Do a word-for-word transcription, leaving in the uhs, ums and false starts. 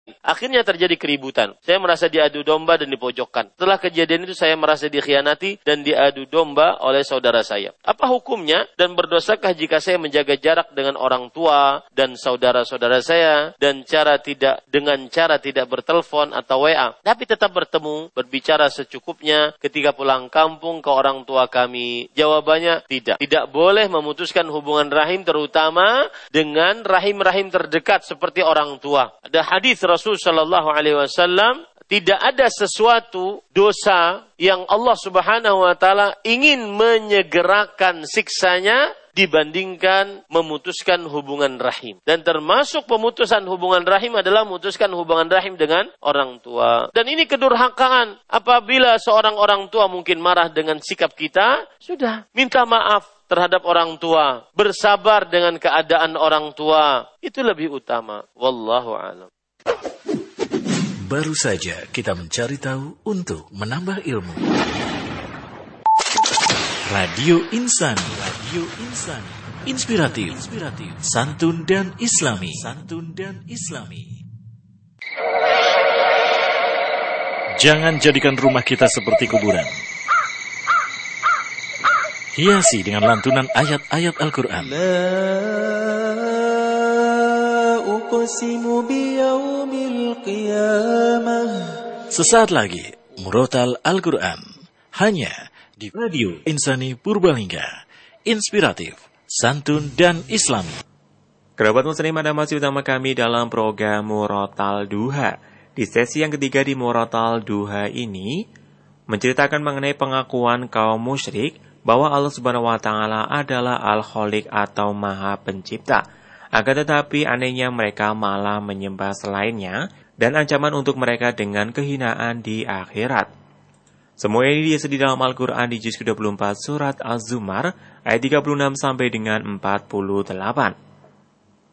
Akhirnya terjadi keributan. Saya merasa diadu domba dan dipojokkan. Setelah kejadian itu saya merasa dikhianati dan diadu domba oleh saudara saya. Apa hukumnya dan berdosakah jika saya menjaga jarak dengan orang tua dan saudara-saudara saya dan cara tidak dengan cara tidak bertelepon atau W A, tapi tetap bertemu, berbicara secukupnya ketika pulang kampung ke orang tua kami? Jawabannya tidak. Tidak boleh memutuskan hubungan rahim, terutama dengan rahim-rahim terdekat seperti orang tua. Ada hadis Rasul sallallahu alaihi wasallam, tidak ada sesuatu dosa yang Allah Subhanahu wa taala ingin menyegerakan siksanya dibandingkan memutuskan hubungan rahim. Dan termasuk pemutusan hubungan rahim adalah memutuskan hubungan rahim dengan orang tua. Dan ini kedurhakaan. Apabila seorang orang tua mungkin marah dengan sikap kita, sudah, minta maaf terhadap orang tua. Bersabar dengan keadaan orang tua. Itu lebih utama. Wallahu a'lam. Baru saja kita mencari tahu untuk menambah ilmu. Radio Insani, Radio Insani, inspiratif, inspiratif, santun dan islami, santun dan islami. Jangan jadikan rumah kita seperti kuburan. Hiasi dengan lantunan ayat-ayat Al-Quran. Sesaat lagi, Murotal Al-Quran. Hanya di Radio Insani Purbalingga. Inspiratif, santun, dan islami. Kerabat muslim, ada masih utama kami dalam program Murotal Duha. Di sesi yang ketiga di Murotal Duha ini, menceritakan mengenai pengakuan kaum musyrik bahwa Allah Subhanahu wa Ta'ala adalah Al-Khaliq atau Maha Pencipta. Akan tetapi anehnya mereka malah menyembah selainnya dan ancaman untuk mereka dengan kehinaan di akhirat. Semua ini disebut di dalam Al-Quran di juz ke dua puluh empat surat Az-Zumar ayat tiga puluh enam sampai dengan empat puluh delapan.